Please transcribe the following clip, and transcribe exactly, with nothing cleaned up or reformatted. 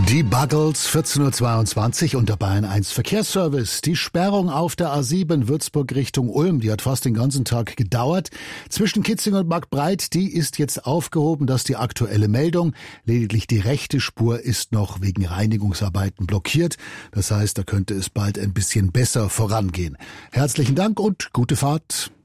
Die Buggles, vierzehn Uhr zweiundzwanzig und der Bayern eins Verkehrsservice. Die Sperrung auf der A sieben Würzburg Richtung Ulm, die hat fast den ganzen Tag gedauert. Zwischen Kitzing und Marktbreit, die ist jetzt aufgehoben, das ist die aktuelle Meldung. Lediglich die rechte Spur ist noch wegen Reinigungsarbeiten blockiert. Das heißt, da könnte es bald ein bisschen besser vorangehen. Herzlichen Dank und gute Fahrt.